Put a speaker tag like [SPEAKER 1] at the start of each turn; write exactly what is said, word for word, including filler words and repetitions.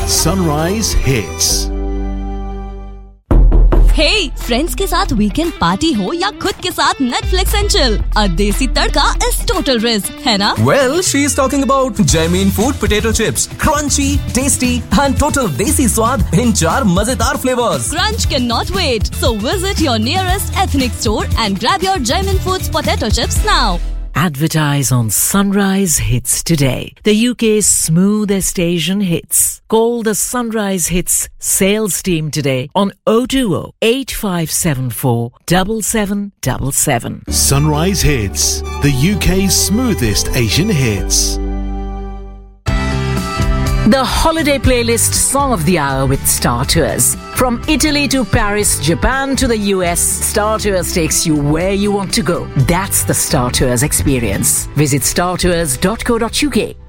[SPEAKER 1] Sunrise Hits.
[SPEAKER 2] Hey, friends के साथ weekend party हो या खुद के साथ नेटफ्लिक्स एंड चिल, अ देसी तड़का इज टोटल रिस्क, है ना?
[SPEAKER 3] Well, she is talking about Jaimeen Food Potato Chips. Crunchy, tasty and total desi स्वाद in चार मजेदार flavors.
[SPEAKER 2] Crunch cannot wait. So visit your nearest ethnic store and grab your Jaimeen Foods Potato Chips now.
[SPEAKER 4] Advertise on Sunrise Hits today, the U K's smoothest Asian hits. Call the Sunrise Hits sales team today on oh two oh, eight five seven four, seven seven seven seven.
[SPEAKER 1] Sunrise Hits, the U K's smoothest Asian hits.
[SPEAKER 4] The holiday playlist song of the hour with Star Tours. From Italy to Paris, Japan to the U S, Star Tours takes you where you want to go. That's the Star Tours experience. Visit star tours dot co dot uk.